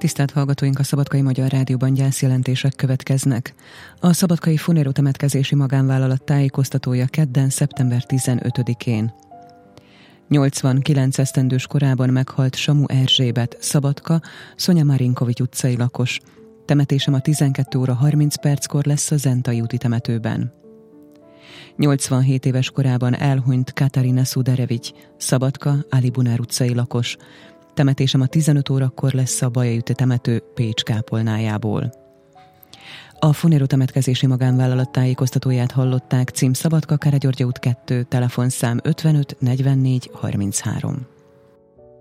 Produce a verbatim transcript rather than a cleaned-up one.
Tisztelt hallgatóink, a Szabadkai Magyar Rádióban gyászjelentések következnek. A Szabadkai Funero temetkezési magánvállalat tájékoztatója kedden, szeptember tizenötödikén. nyolcvankilenc esztendős korában meghalt Samu Erzsébet, Szabadka, Szonya Marinkovics utcai lakos. Temetése ma tizenkét óra harminc perckor lesz a Zentai úti temetőben. nyolcvanhét éves korában elhunyt Katarina Szuderevics, Szabadka, Alibunár utcai lakos. Temetése ma tizenöt órakor lesz a Bajai úti temető Pécs kápolnájából. A Funero temetkezési magánvállalat tájékoztatóját hallották, cím Szabadka, Károlyi György út kettő, telefonszám ötvenöt negyvennégy harminchárom.